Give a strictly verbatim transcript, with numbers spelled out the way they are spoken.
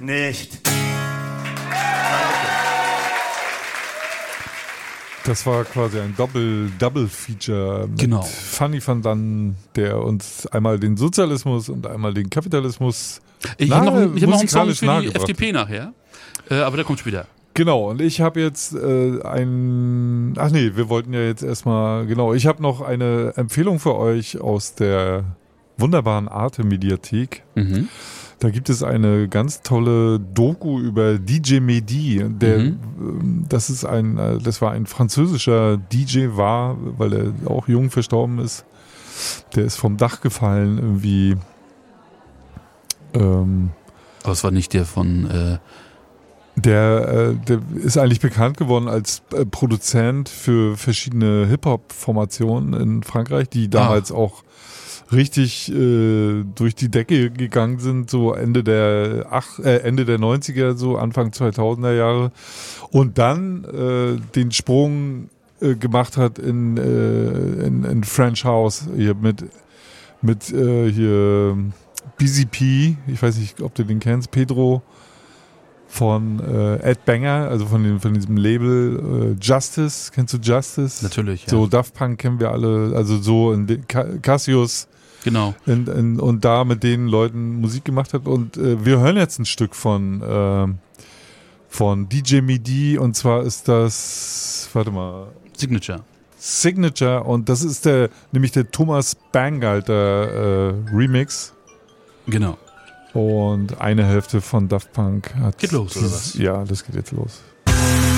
nicht. Das war quasi ein Double, Double Feature mit Genau. Fanny van Dann, der uns einmal den Sozialismus und einmal den Kapitalismus Ich habe noch, nahe- ich hab noch einen Song musikalisch für die nahegebracht F D P nachher, äh, aber der kommt später. Genau, und ich habe jetzt äh, ein, ach nee, wir wollten ja jetzt erstmal, genau, ich habe noch eine Empfehlung für euch aus der wunderbaren Arte-Mediathek. Mhm. Da gibt es eine ganz tolle Doku über D J Mehdi. Der, Mhm. ähm, das ist ein, äh, das war ein französischer D J, war, weil er auch jung verstorben ist. Der ist vom Dach gefallen irgendwie. Ähm, Aber es war nicht der von... Äh, Der, äh, der ist eigentlich bekannt geworden als äh, Produzent für verschiedene Hip-Hop-Formationen in Frankreich, die damals auch richtig äh, durch die Decke gegangen sind, so Ende der ach, äh, Ende der neunziger, so Anfang zweitausender Jahre. Und dann äh, den Sprung äh, gemacht hat in, äh, in, in French House, hier mit, mit äh, hier B Z P, ich weiß nicht, ob du den kennst, Pedro, von äh, Ed Banger, also von, dem, von diesem Label äh, Justice. Kennst du Justice? Natürlich, ja. So Daft Punk kennen wir alle, also so in de, Cassius. Genau. In, in, und da mit den Leuten Musik gemacht hat. Und äh, wir hören jetzt ein Stück von, äh, von D J Mehdi, und zwar ist das, warte mal, Signature. Signature, und das ist der, nämlich der Thomas Bangalter äh, Remix. Genau. Und eine Hälfte von Daft Punk hat. Geht los, oder dieses, was? Ja, das geht jetzt los.